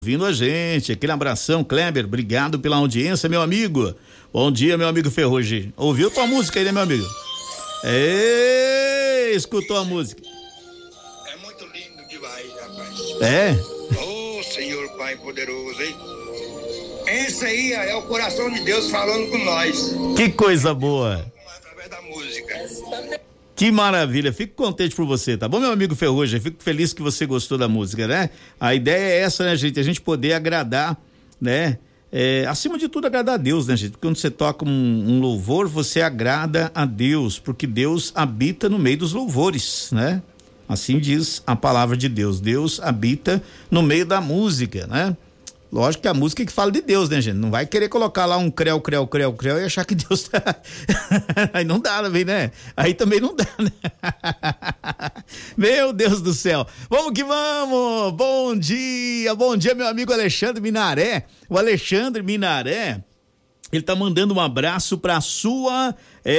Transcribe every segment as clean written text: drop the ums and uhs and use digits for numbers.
Vindo a gente, aquele abração, Kleber, obrigado pela audiência, meu amigo. Bom dia, meu amigo Ferrugem. Ouviu tua música aí, né, meu amigo? Escutou a música? É muito lindo demais, rapaz. É? Ô, Senhor Pai poderoso, hein? Esse aí é o coração de Deus falando com nós. Que coisa boa. Através da música. Que maravilha, fico contente por você, tá bom, meu amigo Ferrugem? Fico feliz que você gostou da música, né? A ideia é essa, né, gente? A gente poder agradar, né? Acima de tudo, agradar a Deus, né, gente? Porque quando você toca um louvor, você agrada a Deus, porque Deus habita no meio dos louvores, né? Assim diz a palavra de Deus. Deus habita no meio da música, né? Lógico que a música é que fala de Deus, né, gente? Não vai querer colocar lá um creu e achar que Deus tá... Aí não dá também, né? Aí também não dá, né? Meu Deus do céu. Vamos que vamos! Bom dia, meu amigo Alexandre Minaré. O Alexandre Minaré, ele tá mandando um abraço pra sua...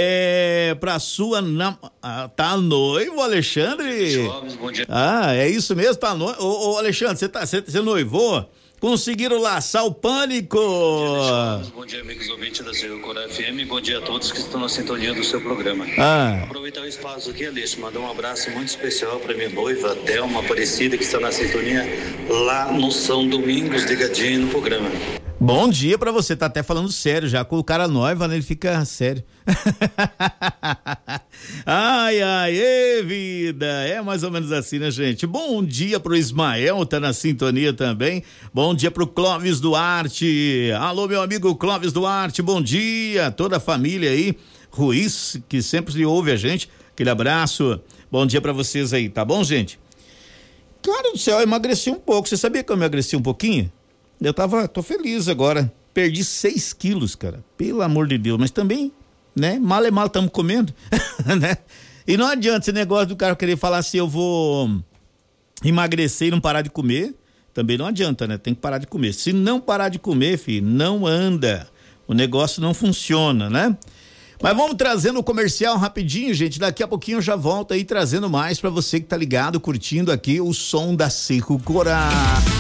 tá noivo, Alexandre? Jovens, bom dia. Ah, é isso mesmo? Tá noivo? Ô, Alexandre, você noivou? Conseguiram laçar o pânico. Bom dia, amigos ouvintes da Seu Corá FM. Bom dia a todos que estão na sintonia do seu programa. Aproveitar o espaço aqui, Alexandre, mandar um abraço muito especial para minha noiva, Thelma Aparecida, que está na sintonia lá no São Domingos, ligadinho no programa. Bom dia pra você, tá até falando sério já, com o cara noiva, né, ele fica sério. Ai, vida, é mais ou menos assim, né, gente? Bom dia pro Ismael, tá na sintonia também. Bom dia pro Clóvis Duarte. Alô, meu amigo Clóvis Duarte, bom dia, toda a família aí, Ruiz, que sempre ouve a gente, aquele abraço, bom dia pra vocês aí, tá bom, gente? Cara do céu, eu emagreci um pouco, você sabia que eu emagreci um pouquinho? Tô feliz agora, perdi 6 quilos, cara, pelo amor de Deus, mas também, né, mal é mal estamos comendo, né, e não adianta esse negócio do cara querer falar assim, eu vou emagrecer e não parar de comer, também não adianta, né, tem que parar de comer, se não parar de comer, filho, não anda, o negócio não funciona, né. Mas vamos trazendo o comercial rapidinho, gente, daqui a pouquinho eu já volto aí trazendo mais pra você que tá ligado, curtindo aqui o som da Seu Corá.